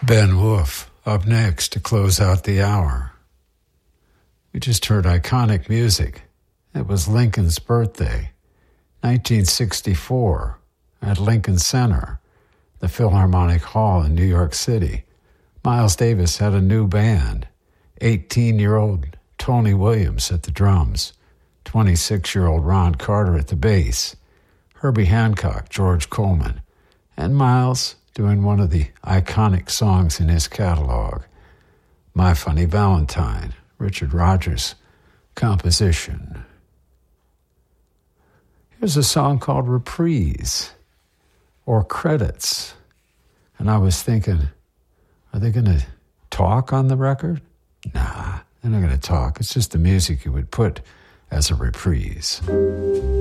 Ben Wolf up next to close out the hour. We just heard iconic music. It was Lincoln's birthday, 1964, at Lincoln Center, the Philharmonic Hall in New York City. Miles Davis had a new band, 18-year-old Tony Williams at the drums, 26-year-old Ron Carter at the bass, Herbie Hancock, George Coleman, and Miles doing one of the iconic songs in his catalog, My Funny Valentine, Richard Rodgers' composition. Here's a song called Reprise, or Credits. And I was thinking, are they going to talk on the record? Nah, they're not going to talk. It's just the music you would put as a reprise.